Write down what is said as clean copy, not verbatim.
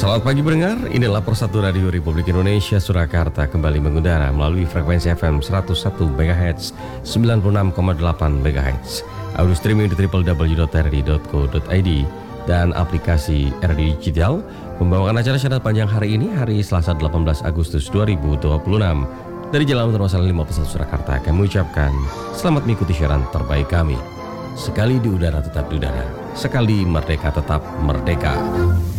Selamat pagi pendengar, inilah Persatu Radio Republik Indonesia Surakarta kembali mengudara melalui frekuensi FM 101 MHz, 96,8 MHz, audio streaming di www.rdi.co.id dan aplikasi RDI Digital. Membawakan acara syarat panjang hari ini, hari Selasa 18 Agustus 2026. Dari Jalan Termasal 5 Persatu Surakarta, kami mengucapkan selamat mengikuti siaran terbaik kami. Sekali di udara tetap di udara, sekali merdeka tetap merdeka.